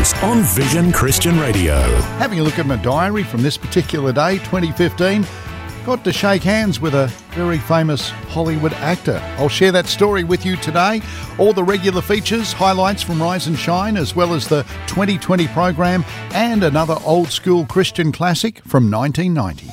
News on Vision Christian Radio. Having a look at my diary from this particular day, 2015, got to shake hands with a very famous Hollywood actor. I'll share that story with you today. All the regular features, highlights from Rise and Shine, as well as the 2020 program and another old school Christian classic from 1990.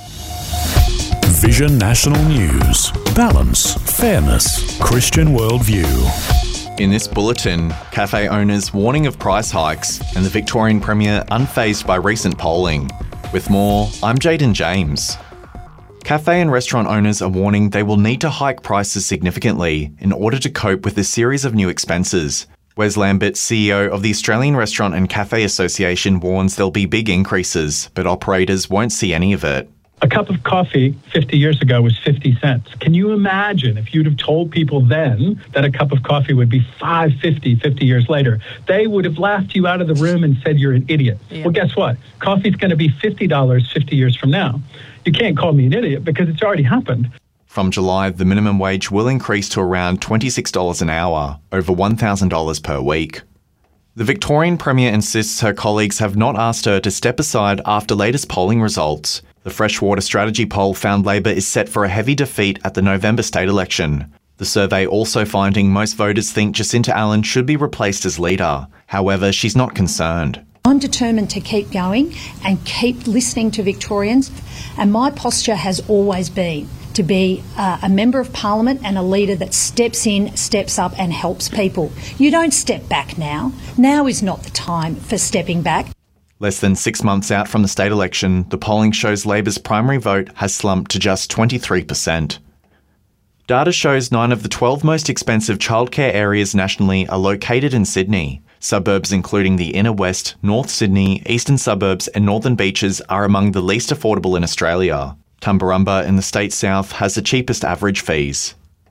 Vision National News. Balance, fairness, Christian worldview. In this bulletin, cafe owners warning of price hikes and the Victorian Premier unfazed by recent polling. With more, I'm Jaden James. Cafe and restaurant owners are warning they will need to hike prices significantly in order to cope with a series of new expenses. Wes Lambert, CEO of the Australian Restaurant and Cafe Association, warns there'll be big increases, but operators won't see any of it. A cup of coffee 50 years ago was 50 cents. Can you imagine if you'd have told people then that a cup of coffee would be $5.50 50 years later? They would have laughed you out of the room and said you're an idiot. Yeah. Well, guess what? Coffee's going to be $50 50 years from now. You can't call me an idiot because it's already happened. From July, the minimum wage will increase to around $26 an hour, over $1,000 per week. The Victorian Premier insists her colleagues have not asked her to step aside after latest polling results. The Freshwater Strategy poll found Labor is set for a heavy defeat at the November state election. The survey also finding most voters think Jacinta Allen should be replaced as leader. However, she's not concerned. I'm determined to keep going and keep listening to Victorians, and my posture has always been to be a Member of Parliament and a leader that steps in, steps up and helps people. You don't step back now. Now is not the time for stepping back. Less than 6 months out from the state election, the polling shows Labor's primary vote has slumped to just 23%. Data shows 9 of the 12 most expensive childcare areas nationally are located in Sydney. Suburbs including the Inner West, North Sydney, Eastern Suburbs and Northern Beaches are among the least affordable in Australia. Tumbarumba in the state south has the cheapest average fees.